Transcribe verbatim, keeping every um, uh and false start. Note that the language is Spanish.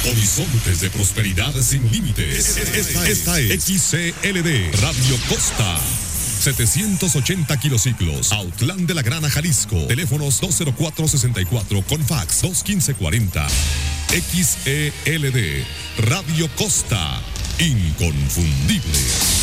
Horizontes de prosperidad sin límites. Esta, esta es X C L D Radio Costa. setecientos ochenta kilociclos, Autlán de la Grana, Jalisco. Teléfonos dos cero cuatro sesenta y cuatro con fax dos uno cinco cuarenta. X E L D Radio Costa. Inconfundible.